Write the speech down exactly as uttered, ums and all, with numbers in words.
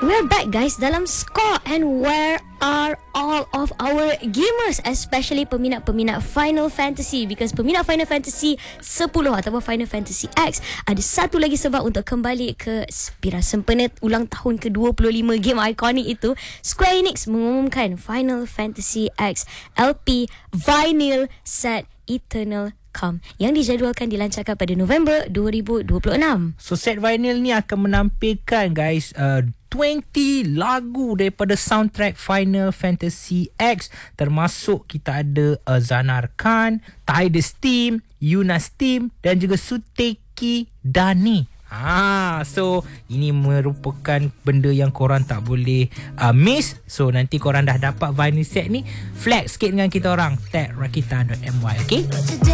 We're back guys dalam Score, and where are all of our gamers, especially peminat-peminat Final Fantasy, because peminat Final Fantasy sepuluh ataupun Final Fantasy X ada satu lagi sebab untuk kembali ke Spira sempena ulang tahun ke dua puluh lima game ikonik itu. Square Enix mengumumkan Final Fantasy X L P Vinyl Set Eternal Come yang dijadualkan dilancarkan pada November dua ribu dua puluh enam. So set vinyl ni akan menampilkan guys uh, dua puluh lagu daripada soundtrack Final Fantasy X, termasuk kita ada uh, Zanarkand, Tidus Theme, Yuna's Theme dan juga Suteki Dani. Ah, so ini merupakan benda yang korang tak boleh uh, miss. So nanti korang dah dapat vinyl set ni, flex sikit dengan kita orang. tag rakita dot my, okay?